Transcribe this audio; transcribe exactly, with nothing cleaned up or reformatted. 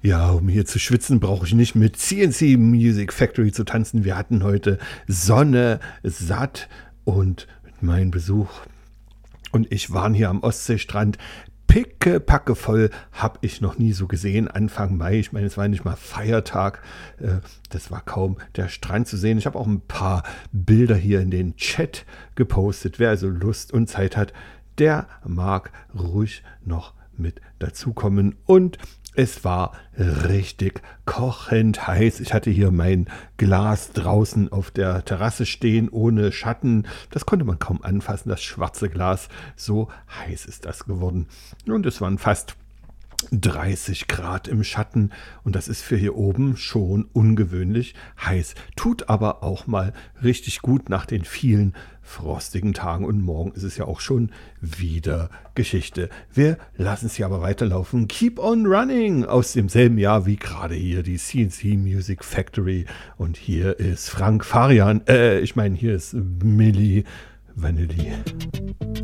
Ja, um hier zu schwitzen, brauche ich nicht mit C N C Music Factory zu tanzen. Wir hatten heute Sonne, satt und mein Besuch und ich waren hier am Ostseestrand. Pickepacke voll, habe ich noch nie so gesehen. Anfang Mai, ich meine, es war nicht mal Feiertag. Äh, das war kaum der Strand zu sehen. Ich habe auch ein paar Bilder hier in den Chat gepostet. Wer also Lust und Zeit hat, der mag ruhig noch mit dazukommen. Und es war richtig kochend heiß. Ich hatte hier mein Glas draußen auf der Terrasse stehen, ohne Schatten. Das konnte man kaum anfassen, das schwarze Glas. So heiß ist das geworden. Und es waren fast dreißig Grad im Schatten und das ist für hier oben schon ungewöhnlich heiß. Tut aber auch mal richtig gut nach den vielen frostigen Tagen und morgen ist es ja auch schon wieder Geschichte. Wir lassen es hier aber weiterlaufen. Keep on Running aus demselben Jahr wie gerade hier die C N C Music Factory und hier ist Frank Farian, äh, ich meine hier ist Milli Vanilli.